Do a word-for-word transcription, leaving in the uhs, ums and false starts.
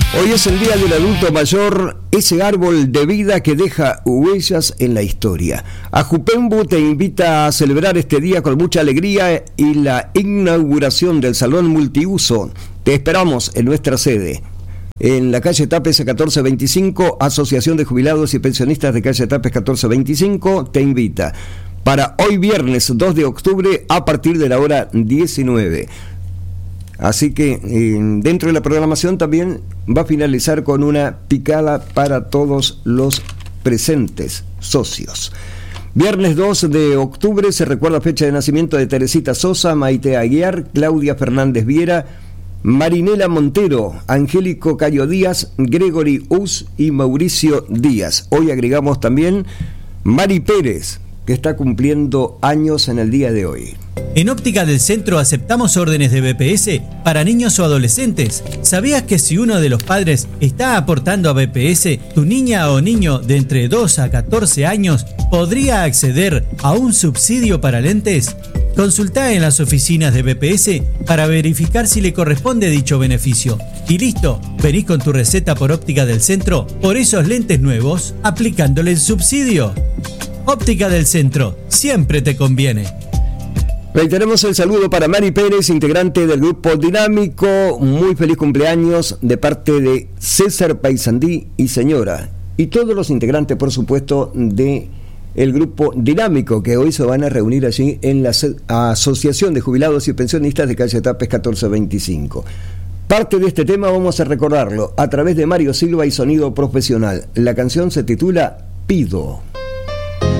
Hoy es el Día del Adulto Mayor, ese árbol de vida que deja huellas en la historia. Ajupembu te invita a celebrar este día con mucha alegría y la inauguración del Salón Multiuso. Te esperamos en nuestra sede. En la calle Tapes catorce veinticinco, Asociación de Jubilados y Pensionistas de calle Tapes catorce veinticinco te invita. Para hoy viernes dos de octubre a partir de la hora diecinueve. Así que eh, dentro de la programación también va a finalizar con una picada para todos los presentes socios. Viernes dos de octubre se recuerda fecha de nacimiento de Teresita Sosa, Maite Aguiar, Claudia Fernández Viera, Marinela Montero, Angélico Cayo Díaz, Gregory Us y Mauricio Díaz. Hoy agregamos también Mari Pérez, que está cumpliendo años en el día de hoy. En Óptica del Centro aceptamos órdenes de B P S para niños o adolescentes. ¿Sabías que si uno de los padres está aportando a B P S, tu niña o niño de entre dos a catorce años podría acceder a un subsidio para lentes? Consultá en las oficinas de B P S para verificar si le corresponde dicho beneficio. Y listo, venís con tu receta por Óptica del Centro por esos lentes nuevos, aplicándole el subsidio. Óptica del Centro, siempre te conviene. Reiteramos el saludo para Mari Pérez, integrante del grupo Dinámico. Muy feliz cumpleaños de parte de César Paisandí y señora. Y todos los integrantes, por supuesto, de el grupo Dinámico, que hoy se van a reunir allí en la Asociación de Jubilados y Pensionistas de calle Tapes catorce veinticinco. Parte de este tema vamos a recordarlo a través de Mario Silva y Sonido Profesional. La canción se titula Pido.